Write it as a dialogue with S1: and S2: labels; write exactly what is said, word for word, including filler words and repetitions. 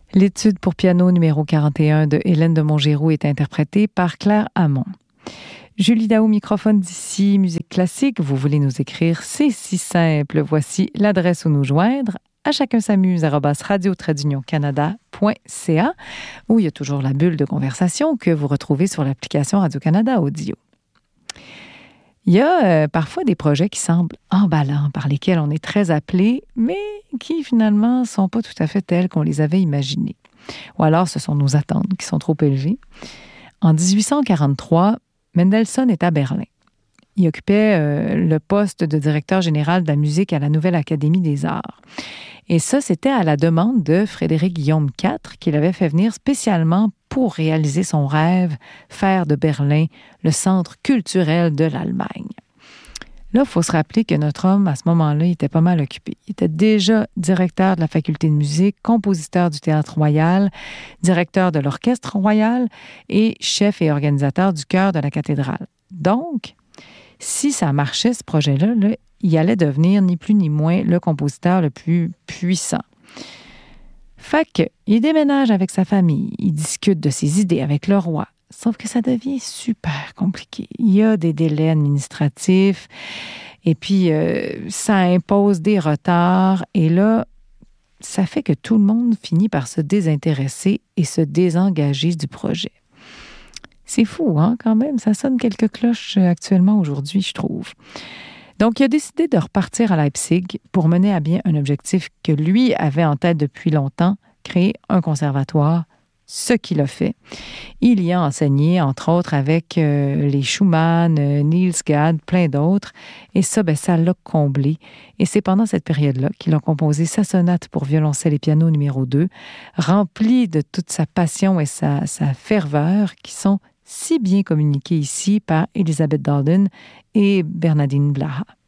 S1: L'étude pour piano numéro quarante et un de Hélène de Montgeroux est interprétée par Claire Hamon. Julie Daou, microphone d'ici, musique classique. Vous voulez nous écrire, c'est si simple. Voici l'adresse où nous joindre. À chacun s'amuse, arobase radio trait canada point c a, où il y a toujours la bulle de conversation que vous retrouvez sur l'application Radio-Canada Audio. Il y a euh, parfois des projets qui semblent emballants, par lesquels on est très appelé, mais qui finalement ne sont pas tout à fait tels qu'on les avait imaginés. Ou alors ce sont nos attentes qui sont trop élevées. En dix-huit cent quarante-trois, Mendelssohn est à Berlin. Il occupait euh, le poste de directeur général de la musique à la Nouvelle Académie des Arts. Et ça, c'était à la demande de Frédéric Guillaume quatre, qui l'avait fait venir spécialement pour réaliser son rêve, faire de Berlin le centre culturel de l'Allemagne. Là, il faut se rappeler que notre homme, à ce moment-là, il était pas mal occupé. Il était déjà directeur de la faculté de musique, compositeur du Théâtre Royal, directeur de l'Orchestre Royal et chef et organisateur du chœur de la cathédrale. Donc, si ça marchait, ce projet-là, là, il allait devenir ni plus ni moins le compositeur le plus puissant. Fait qu'il déménage avec sa famille, il discute de ses idées avec le roi, sauf que ça devient super compliqué. Il y a des délais administratifs et puis euh, ça impose des retards et là, ça fait que tout le monde finit par se désintéresser et se désengager du projet. C'est fou, hein, quand même. Ça sonne quelques cloches actuellement aujourd'hui, je trouve. Donc, il a décidé de repartir à Leipzig pour mener à bien un objectif que lui avait en tête depuis longtemps, créer un conservatoire, ce qu'il a fait. Il y a enseigné, entre autres, avec euh, les Schumann, euh, Niels Gad, plein d'autres. Et ça, ben, ça l'a comblé. Et c'est pendant cette période-là qu'il a composé sa sonate pour violoncelle et piano numéro deux, remplie de toute sa passion et sa, sa ferveur, qui sont si bien communiquées ici par Elisabeth Dalden et Bernardine Blaha.